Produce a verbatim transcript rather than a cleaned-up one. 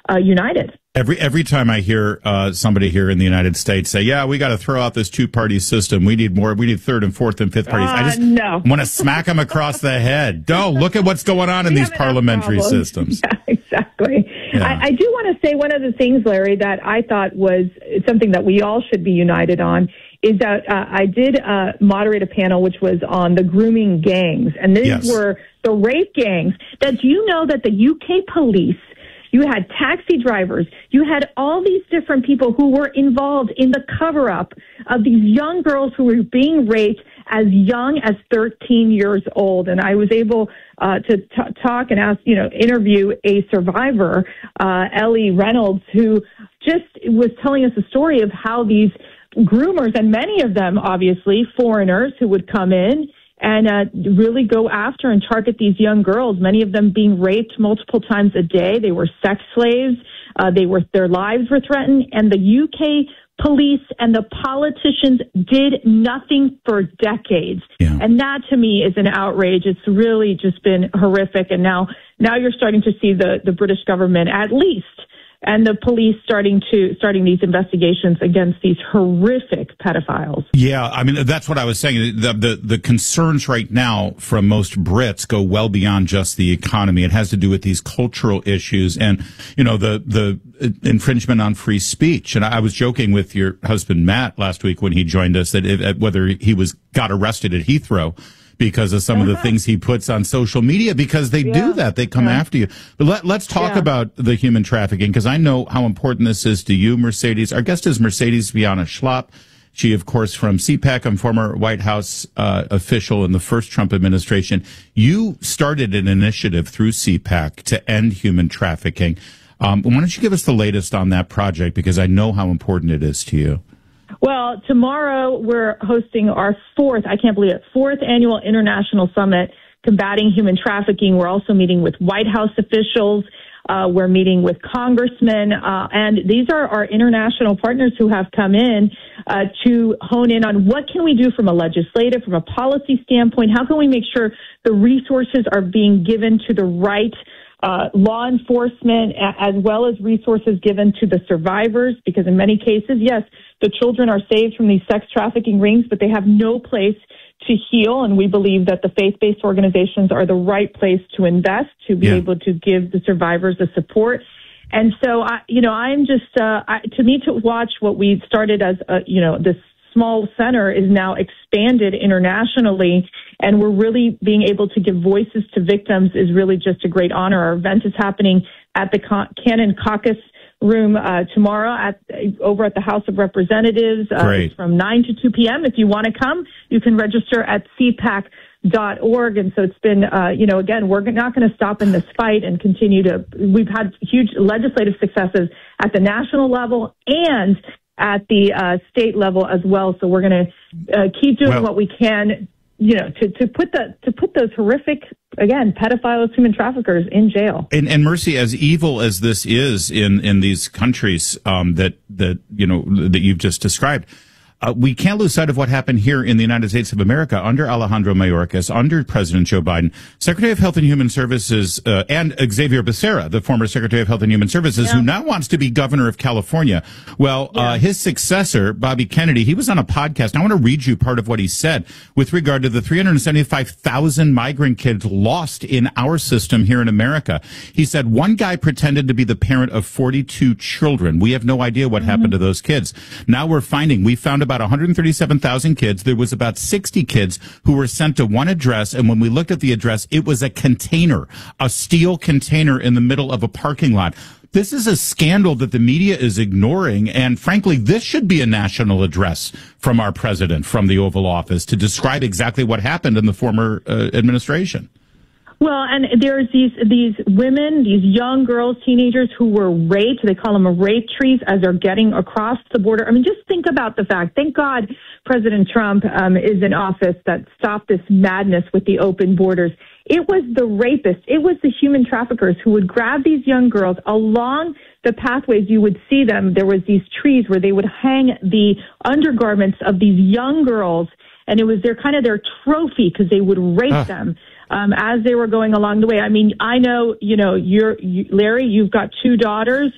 uh, united. Every every time I hear uh, somebody here in the United States say, "Yeah, we got to throw out this two-party system. We need more. We need third and fourth and fifth parties," Uh, I just no. want to smack them across the head. No, look at what's going on in We these have enough parliamentary problems. systems. Yeah, exactly. Yeah. I, I do want to say one of the things, Larry, that I thought was something that we all should be united on is that uh, I did uh, moderate a panel which was on the grooming gangs, and these Yes. were the rape gangs. That do you know that the U K police, you had taxi drivers, you had all these different people who were involved in the cover-up of these young girls who were being raped as young as thirteen years old. And I was able uh, to t- talk and ask, you know, interview a survivor, uh, Ellie Reynolds, who just was telling us a story of how these groomers, and many of them, obviously, foreigners who would come in and uh, really go after and target these young girls, many of them being raped multiple times a day. They were sex slaves. Uh, they were their lives were threatened. And the U K police and the politicians did nothing for decades. Yeah. And that, to me, is an outrage. It's really just been horrific. And now, now you're starting to see the, the British government, at least, and the police starting to starting these investigations against these horrific pedophiles. Yeah, I mean, that's what I was saying. The, the the concerns right now from most Brits go well beyond just the economy. It has to do with these cultural issues and, you know, the the infringement on free speech. And I was joking with your husband, Matt, last week when he joined us that if, whether he was got arrested at Heathrow because of some of the things he puts on social media, because they Yeah. do that. They come Yeah. after you. But let, let's talk Yeah. about the human trafficking, because I know how important this is to you, Mercedes. Our guest is Mercedes Viana Schlapp. She, of course, from C PAC, and former White House uh, official in the first Trump administration. You started an initiative through C PAC to end human trafficking. Um, why don't you give us the latest on that project, because I know how important it is to you. Well, tomorrow we're hosting our fourth, I can't believe it, fourth annual International Summit Combating Human Trafficking. We're also meeting with White House officials. Uh, we're meeting with congressmen. Uh, and these are our international partners who have come in uh, to hone in on what can we do from a legislative, from a policy standpoint. How can we make sure the resources are being given to the right Uh, law enforcement, as well as resources given to the survivors, because in many cases, yes, the children are saved from these sex trafficking rings, but they have no place to heal. And we believe that the faith-based organizations are the right place to invest, to be Yeah. able to give the survivors the support. And so, I, you know, I'm just, uh, I, to me, to watch what we started as, a, you know, this small center is now expanded internationally, and we're really being able to give voices to victims is really just a great honor. Our event is happening at the Cannon Caucus Room uh, tomorrow at over at the House of Representatives uh, Great. from nine to two p.m. If you want to come, you can register at c pac dot org. And so it's been, uh, you know, again, we're not going to stop in this fight and continue to, we've had huge legislative successes at the national level and at the uh, state level as well. So we're going to uh, keep doing Well, what we can, you know, to, to put the to put those horrific, again, pedophiles, human traffickers in jail. And, and Mercy, as evil as this is in, in these countries um, that that you know that you've just described, uh, we can't lose sight of what happened here in the United States of America under Alejandro Mayorkas, under President Joe Biden. Secretary of Health and Human Services, uh, and Xavier Becerra, the former Secretary of Health and Human Services, Yeah. who now wants to be governor of California. Well, Yeah. uh, his successor, Bobby Kennedy, he was on a podcast. I want to read you part of what he said with regard to the three hundred seventy-five thousand migrant kids lost in our system here in America. He said, one guy pretended to be the parent of forty-two children. We have no idea what mm-hmm. happened to those kids. Now we're finding, we found about one hundred thirty-seven thousand kids. There was about sixty kids who were sent to one address, and when we looked at the address, it was a container, a steel container in the middle of a parking lot. This is a scandal that the media is ignoring, and frankly, this should be a national address from our president, from the Oval Office, to describe exactly what happened in the former uh, administration. Well, and there's these these women, these young girls, teenagers who were raped. They call them rape trees as they're getting across the border. I mean, just think about the fact. Thank God President Trump um, is in office that stopped this madness with the open borders. It was the rapists. It was the human traffickers who would grab these young girls along the pathways. You would see them. There was these trees where they would hang the undergarments of these young girls, and it was their kind of their trophy because they would rape Ah. them. Um, as they were going along the way. I mean, I know, you know, you're, you, Larry, you've got two daughters.